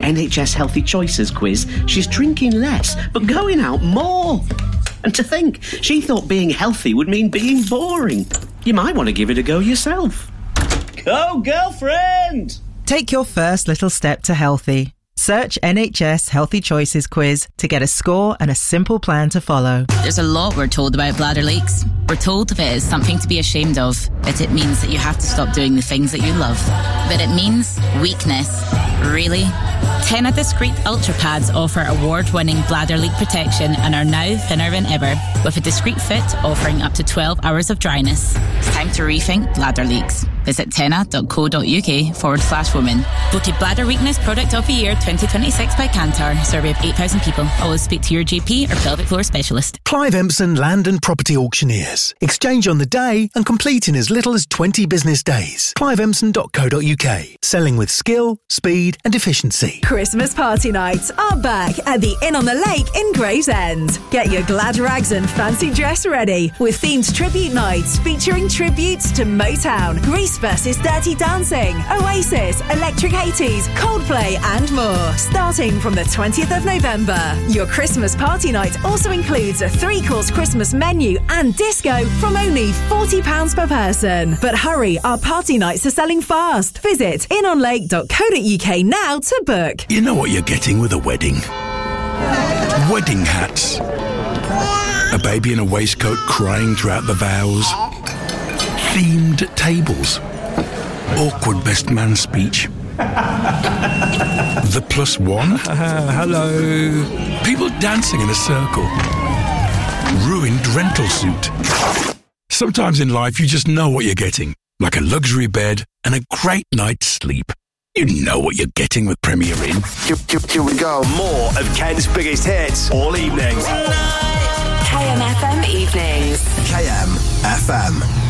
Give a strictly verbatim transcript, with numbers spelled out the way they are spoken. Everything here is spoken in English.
N H S Healthy Choices quiz, she's drinking less, but going out more. And to think, she thought being healthy would mean being boring. You might want to give it a go yourself. Go, girlfriend! Take your first little step to healthy. Search N H S Healthy Choices quiz to get a score and a simple plan to follow. There's a lot we're told about bladder leaks. We're told that it is something to be ashamed of, that it means that you have to stop doing the things that you love. But it means weakness. Really? Tena Discreet Ultra Pads offer award-winning bladder leak protection and are now thinner than ever, with a discreet fit offering up to twelve hours of dryness. It's time to rethink bladder leaks. Visit tena.co.uk forward slash women. Voted Bladder Weakness Product of the Year twenty twenty-six by Kantar. Survey of eight thousand people. Always speak to your G P or pelvic floor specialist. Clive Empson Land and Property Auctioneers. Exchange on the day and complete in as little as twenty business days. clive empson dot co dot uk. Selling with skill, speed and efficiency. Christmas party nights are back at the Inn on the Lake in Gravesend. Get your glad rags and fancy dress ready with themed tribute nights featuring tributes to Motown, Grease versus Dirty Dancing, Oasis, Electric eighties, Coldplay and more. Starting from the twentieth of November. Your Christmas party night also includes a three-course Christmas menu and disco from only forty pounds per person. But hurry, our party nights are selling fast. Visit inn on lake dot co dot uk now to book. You know what you're getting with a wedding? Wedding hats. A baby in a waistcoat crying throughout the vows. Themed tables. Awkward best man speech. The plus one. Uh, hello. People dancing in a circle. Ruined rental suit. Sometimes in life you just know what you're getting. Like a luxury bed and a great night's sleep. You know what you're getting with Premier Inn. Here, here, here we go. More of Ken's biggest hits all evening. K M F M evenings. K M F M.